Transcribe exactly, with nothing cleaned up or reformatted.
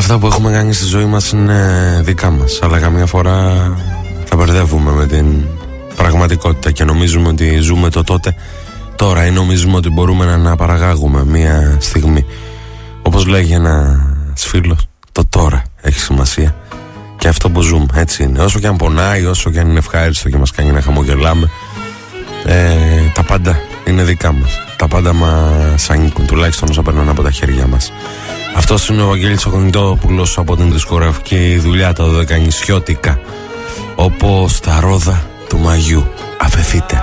αυτά που έχουμε κάνει στη ζωή μας είναι δικά μας, αλλά καμιά φορά τα μπερδεύουμε με την πραγματικότητα και νομίζουμε ότι ζούμε το τότε τώρα, ή νομίζουμε ότι μπορούμε να αναπαραγάγουμε μία στιγμή. Όπως λέγει ένας φίλος, το τώρα έχει σημασία. Και αυτό που ζούμε, έτσι είναι. Όσο και αν πονάει, όσο και αν είναι ευχάριστο και μας κάνει να χαμογελάμε, ε, τα πάντα είναι δικά μας. Τα πάντα μας ανήκουν, τουλάχιστον όσο περνάνε από τα χέρια μας. Αυτός είναι ο Βαγγέλης ο Κονιτόπουλος από την δισκογραφική δουλειά τα δωδεκανησιώτικα, όπως τα ρόδα του Μαγιού. Αφεθείτε.